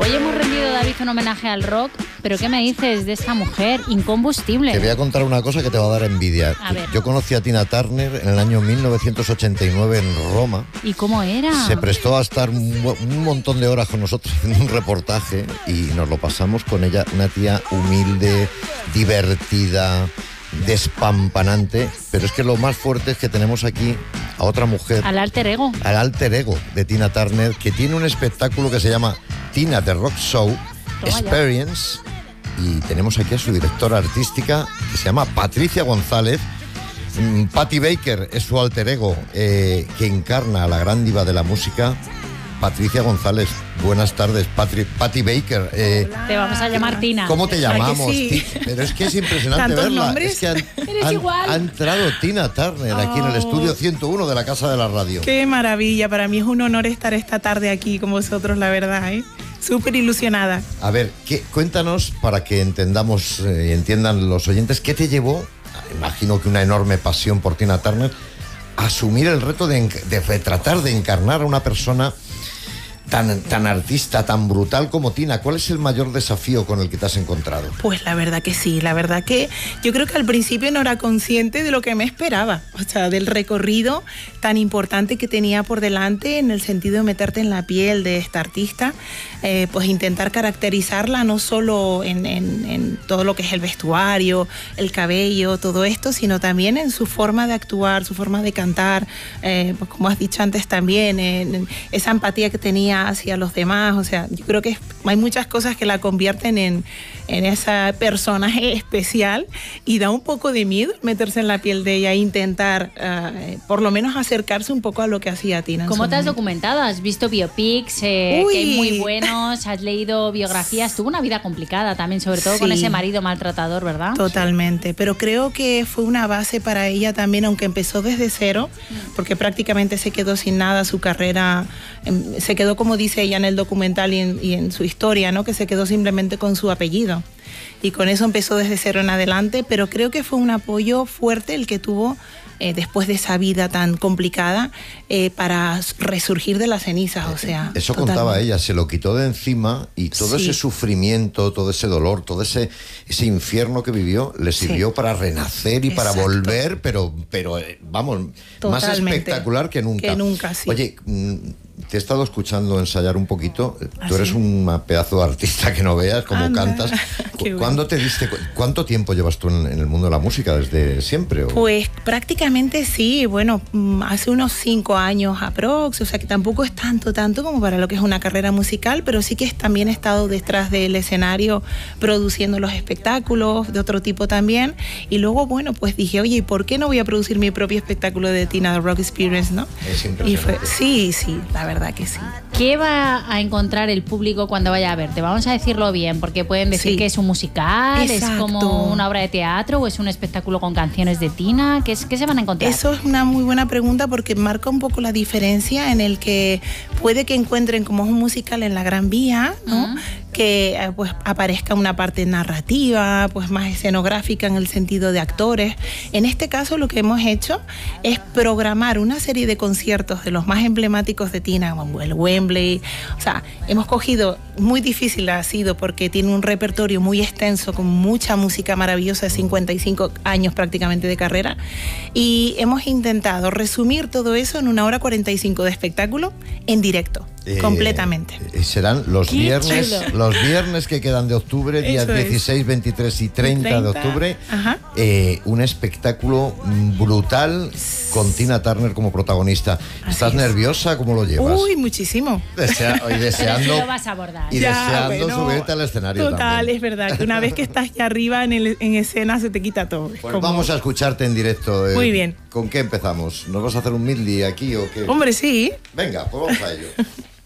Hoy hemos rendido, David, un homenaje al rock, pero ¿qué me dices de esta mujer incombustible? Te voy a contar una cosa que te va a dar envidia. A ver. Yo conocí a Tina Turner en el año 1989 en Roma. ¿Y cómo era? Se prestó a estar un montón de horas con nosotros en un reportaje y nos lo pasamos con ella, una tía humilde, divertida, despampanante, pero es que lo más fuerte es que tenemos aquí a otra mujer. Al alter ego. Al alter ego de Tina Turner, que tiene un espectáculo que se llama Tina The Rock Show Experience, y tenemos aquí a su directora artística, que se llama Patricia González. Patti Baker es su alter ego, que encarna a la gran diva de la música. Patricia González, buenas tardes. Patti Baker. Te vamos a llamar Tina. ¿Cómo te llamamos? Sí. Pero es que es impresionante verla. nombres? Es que Eres igual. ha entrado Tina Turner aquí en el estudio 101 de la Casa de la Radio. Qué maravilla, para mí es un honor estar esta tarde aquí con vosotros, la verdad, ¿eh? Súper ilusionada. A ver, cuéntanos para que entendamos y entiendan los oyentes, ¿qué te llevó, imagino que una enorme pasión por Tina Turner, a asumir el reto de tratar de encarnar a una persona tan artista, tan brutal como Tina? ¿Cuál es el mayor desafío con el que te has encontrado? Pues la verdad que sí, la verdad que yo creo que al principio no era consciente de lo que me esperaba, o sea, del recorrido tan importante que tenía por delante, en el sentido de meterte en la piel de esta artista, pues intentar caracterizarla no solo en todo lo que es el vestuario, el cabello, todo esto, sino también en su forma de actuar, su forma de cantar, pues como has dicho antes también, en esa empatía que tenía hacia los demás. O sea, yo creo que hay muchas cosas que la convierten en ese personaje especial, y da un poco de miedo meterse en la piel de ella e intentar por lo menos acercarse un poco a lo que hacía Tina. ¿Cómo te has documentado? ¿Has visto biopics que hay muy buenos? ¿Has leído biografías? Tuvo una vida complicada también, sobre todo con ese marido maltratador, ¿verdad? Totalmente, pero creo que fue una base para ella también, aunque empezó desde cero, porque prácticamente se quedó sin nada, su carrera se quedó, como dice ella en el documental y en su historia, ¿no? Que se quedó simplemente con su apellido. Y con eso empezó desde cero en adelante, pero creo que fue un apoyo fuerte el que tuvo después de esa vida tan complicada, para resurgir de las cenizas, o sea... Eso contaba ella, se lo quitó de encima, y todo ese sufrimiento, todo ese dolor, todo ese infierno que vivió, le sirvió para renacer y para volver, pero vamos, más espectacular que nunca. Que nunca, sí. Oye, te he estado escuchando ensayar un poquito. Tú eres un pedazo de artista que no veas, como cantas. ¿Cuándo te diste? ¿Cuánto tiempo llevas tú en el mundo de la música? ¿Desde siempre? ¿O? Pues prácticamente sí, bueno, hace unos 5 años aprox, o sea que tampoco es tanto como para lo que es una carrera musical, pero sí que también he estado detrás del escenario produciendo los espectáculos de otro tipo también, y luego, bueno, pues dije, oye, ¿y por qué no voy a producir mi propio espectáculo de Tina The Rock Experience, no? Es impresionante. Y fue, sí, la verdad que sí. ¿Qué va a encontrar el público cuando vaya a verte? Vamos a decirlo bien, porque pueden decir que es un musical, es como una obra de teatro, o es un espectáculo con canciones de Tina. ¿Qué se van a encontrar? Eso es una muy buena pregunta, porque marca un poco la diferencia en el que puede que encuentren como es un musical en la Gran Vía, ¿no? Que pues aparezca una parte narrativa, pues más escenográfica en el sentido de actores. En este caso lo que hemos hecho es programar una serie de conciertos de los más emblemáticos de Tina, como el Wembley. O sea, hemos cogido, muy difícil ha sido porque tiene un repertorio muy extenso con mucha música maravillosa de 55 años prácticamente de carrera, y hemos intentado resumir todo eso en 1 hora 45 de espectáculo en directo. Completamente. Serán los viernes que quedan de octubre, días 16, 23 y 30 de octubre. Un espectáculo brutal con Tina Turner como protagonista. ¿Estás nerviosa? ¿Cómo lo llevas? Uy, muchísimo. Deseando, lo vas a abordar. Y deseando subirte al escenario. Total, también. es verdad que una vez que estás ya arriba en escena se te quita todo. Pues vamos a escucharte en directo. Muy bien. ¿Con qué empezamos? ¿Nos vas a hacer un medley aquí o qué? Hombre, sí. Venga, pues vamos a ello.